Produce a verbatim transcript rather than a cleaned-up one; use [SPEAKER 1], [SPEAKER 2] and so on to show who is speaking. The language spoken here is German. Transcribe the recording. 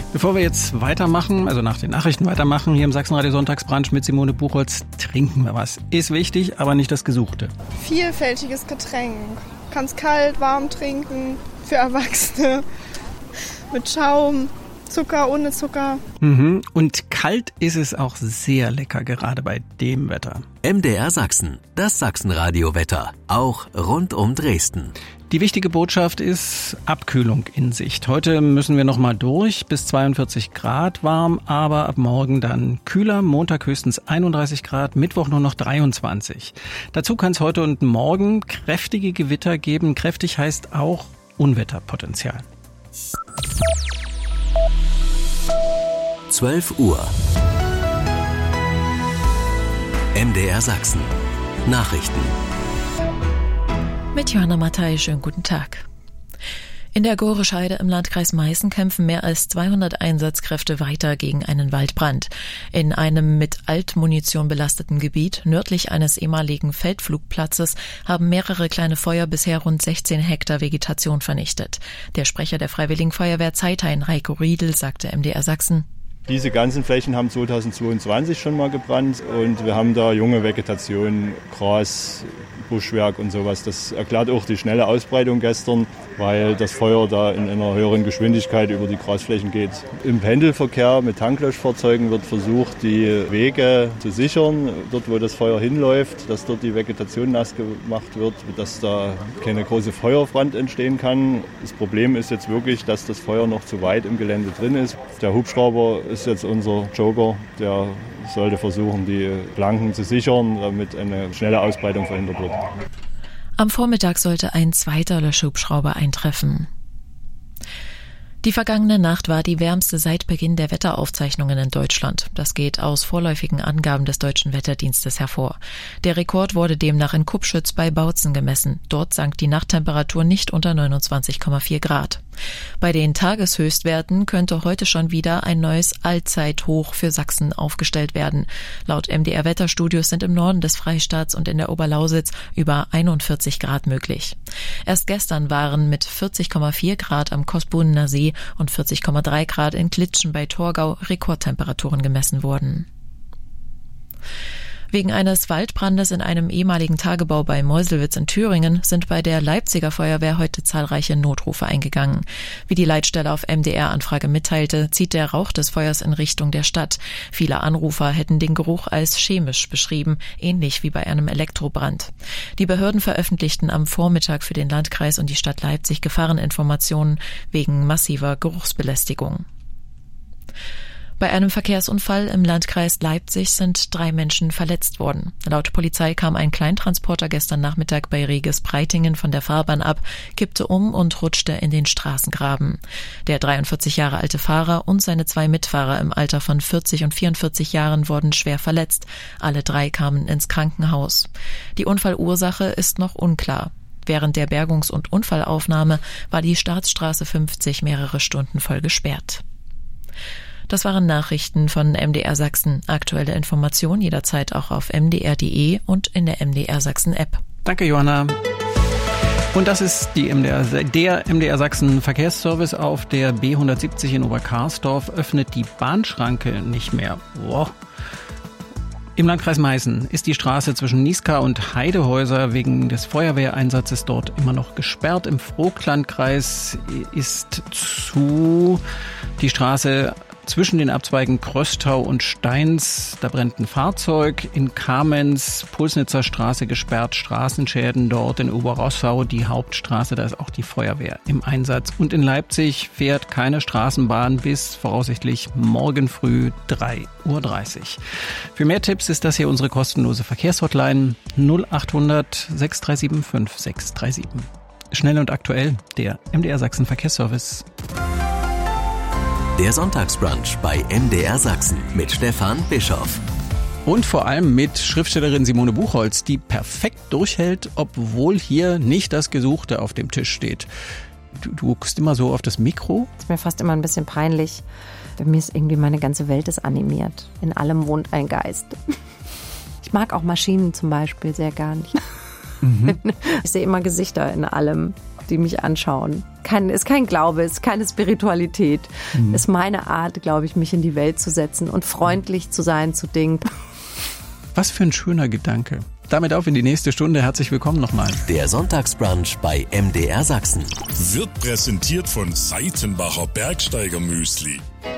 [SPEAKER 1] Bevor wir jetzt weitermachen, also nach den Nachrichten weitermachen, hier im Sachsenradio Sonntagsbrunch mit Simone Buchholz, trinken wir was. Ist wichtig, aber nicht das Gesuchte.
[SPEAKER 2] Vielfältiges Getränk. Kannst kalt, warm trinken, für Erwachsene, mit Schaum, Zucker, ohne Zucker.
[SPEAKER 1] Mhm. Und kalt ist es auch sehr lecker, gerade bei dem Wetter.
[SPEAKER 3] M D R Sachsen, das Sachsenradio-Wetter, auch rund um Dresden.
[SPEAKER 1] Die wichtige Botschaft ist Abkühlung in Sicht. Heute müssen wir noch mal durch, bis zweiundvierzig Grad warm, aber ab morgen dann kühler. Montag höchstens einunddreißig Grad, Mittwoch nur noch dreiundzwanzig. Dazu kann es heute und morgen kräftige Gewitter geben. Kräftig heißt auch Unwetterpotenzial.
[SPEAKER 3] zwölf Uhr. M D R Sachsen. Nachrichten.
[SPEAKER 4] Mit Johanna Mattei, schönen guten Tag. In der Gorescheide im Landkreis Meißen kämpfen mehr als zweihundert Einsatzkräfte weiter gegen einen Waldbrand. In einem mit Altmunition belasteten Gebiet nördlich eines ehemaligen Feldflugplatzes haben mehrere kleine Feuer bisher rund sechzehn Hektar Vegetation vernichtet. Der Sprecher der Freiwilligen Feuerwehr Zeithain, Reiko Riedel, sagte M D R Sachsen:
[SPEAKER 5] Diese ganzen Flächen haben zweitausendzweiundzwanzig schon mal gebrannt und wir haben da junge Vegetation, Gras, Buschwerk und sowas. Das erklärt auch die schnelle Ausbreitung gestern, weil das Feuer da in einer höheren Geschwindigkeit über die Grasflächen geht. Im Pendelverkehr mit Tanklöschfahrzeugen wird versucht, die Wege zu sichern, dort wo das Feuer hinläuft, dass dort die Vegetation nass gemacht wird, dass da keine große Feuerbrand entstehen kann. Das Problem ist jetzt wirklich, dass das Feuer noch zu weit im Gelände drin ist. Der Hubschrauber ist jetzt unser Joker, der sollte versuchen, die Planken zu sichern, damit eine schnelle Ausbreitung verhindert wird.
[SPEAKER 4] Am Vormittag sollte ein zweiter Löschhubschrauber eintreffen. Die vergangene Nacht war die wärmste seit Beginn der Wetteraufzeichnungen in Deutschland. Das geht aus vorläufigen Angaben des Deutschen Wetterdienstes hervor. Der Rekord wurde demnach in Kupschütz bei Bautzen gemessen. Dort sank die Nachttemperatur nicht unter neunundzwanzig Komma vier Grad. Bei den Tageshöchstwerten könnte heute schon wieder ein neues Allzeithoch für Sachsen aufgestellt werden. Laut M D R Wetterstudios sind im Norden des Freistaats und in der Oberlausitz über einundvierzig Grad möglich. Erst gestern waren mit vierzig Komma vier Grad am Kosbunener See und vierzig Komma drei Grad in Klitschen bei Torgau Rekordtemperaturen gemessen worden. Wegen eines Waldbrandes in einem ehemaligen Tagebau bei Meuselwitz in Thüringen sind bei der Leipziger Feuerwehr heute zahlreiche Notrufe eingegangen. Wie die Leitstelle auf M D R-Anfrage mitteilte, zieht der Rauch des Feuers in Richtung der Stadt. Viele Anrufer hätten den Geruch als chemisch beschrieben, ähnlich wie bei einem Elektrobrand. Die Behörden veröffentlichten am Vormittag für den Landkreis und die Stadt Leipzig Gefahreninformationen wegen massiver Geruchsbelästigung. Bei einem Verkehrsunfall im Landkreis Leipzig sind drei Menschen verletzt worden. Laut Polizei kam ein Kleintransporter gestern Nachmittag bei Reges-Breitingen von der Fahrbahn ab, kippte um und rutschte in den Straßengraben. Der dreiundvierzig Jahre alte Fahrer und seine zwei Mitfahrer im Alter von vierzig und vierundvierzig Jahren wurden schwer verletzt. Alle drei kamen ins Krankenhaus. Die Unfallursache ist noch unklar. Während der Bergungs- und Unfallaufnahme war die Staatsstraße fünfzig mehrere Stunden voll gesperrt. Das waren Nachrichten von M D R Sachsen. Aktuelle Informationen jederzeit auch auf m d r punkt d e und in der M D R Sachsen App.
[SPEAKER 1] Danke, Johanna. Und das ist die M D R, der M D R Sachsen Verkehrsservice. Auf der B hundertsiebzig in Oberkarsdorf öffnet die Bahnschranke nicht mehr. Wow. Im Landkreis Meißen ist die Straße zwischen Niska und Heidehäuser wegen des Feuerwehreinsatzes dort immer noch gesperrt. Im Vogtlandkreis ist zu die Straße zwischen den Abzweigen Kröstau und Steins, da brennt ein Fahrzeug. In Kamenz, Pulsnitzer Straße gesperrt, Straßenschäden dort. In Oberrossau, die Hauptstraße, da ist auch die Feuerwehr im Einsatz. Und in Leipzig fährt keine Straßenbahn bis voraussichtlich morgen früh drei Uhr dreißig. Für mehr Tipps ist das hier unsere kostenlose Verkehrshotline null achthundert sechs drei sieben fünf sechs drei sieben. Schnell und aktuell, der M D R Sachsen Verkehrsservice.
[SPEAKER 3] Der Sonntagsbrunch bei M D R Sachsen mit Stefan Bischoff.
[SPEAKER 1] Und vor allem mit Schriftstellerin Simone Buchholz, die perfekt durchhält, obwohl hier nicht das Gesuchte auf dem Tisch steht. Du, du guckst immer so auf das Mikro.
[SPEAKER 6] Das ist mir fast immer ein bisschen peinlich. Bei mir ist irgendwie meine ganze Welt ist animiert. In allem wohnt ein Geist. Ich mag auch Maschinen zum Beispiel sehr gar nicht. Mhm. Ich sehe immer Gesichter in allem. die mich anschauen. Kein, ist kein Glaube, ist keine Spiritualität. Mhm. Ist meine Art, glaube ich, mich in die Welt zu setzen und freundlich zu sein zu Dingen.
[SPEAKER 1] Was für ein schöner Gedanke. Damit auf in die nächste Stunde. Herzlich willkommen nochmal.
[SPEAKER 3] Der Sonntagsbrunch bei M D R Sachsen.
[SPEAKER 7] Wird präsentiert von Seitenbacher Bergsteiger Müsli.